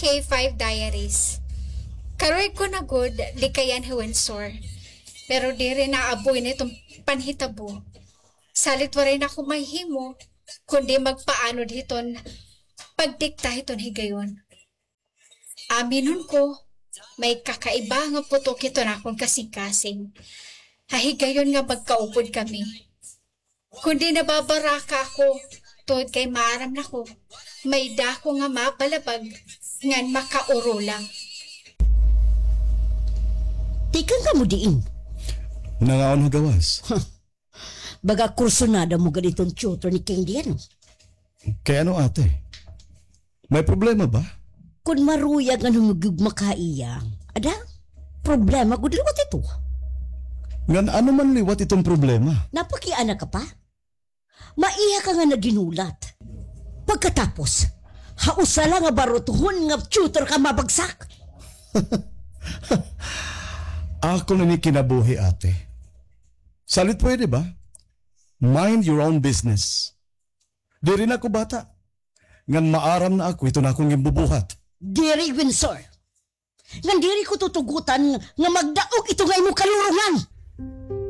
K5 Diaries. Karoy ko na good, di kayan Windsor. Pero di rin naaboy na itong panhitabo. Salit wa rin ako mahimo, kundi magpaano diton pagdikta hiton higayon. Aminon ko, may kakaiba nga putok ito na akong kasing-kasing. Hahigayon nga magkaupod kami. Kundi nababaraka ako, tuod kay maaram na ko, may dako nga mapalabag, ngan makauro lang. Tikan ka mo diin. Nangaon gawas. Baga kursunada mo ganitong tutor ni King Diano. Kaya ano ate? May problema ba? Kung maruyag nga numugug makaiyang, ada, problema ko diliwat ito. Ngan ano man liwat itong problema? Napakiana ka pa? Maiya ka nga na ginulat. Pagkatapos, hausala nga barutuhon nga tutor ka mabagsak. Ako na ni kinabuhi ate. Salit pwede ba? Mind your own business. Di rin ako bata. Ngan maaram na ako, ito na akong imbubuhat. Diri Windsor. Ngan diri ko tutugutan nga magdaog ito nga imo kalurungan.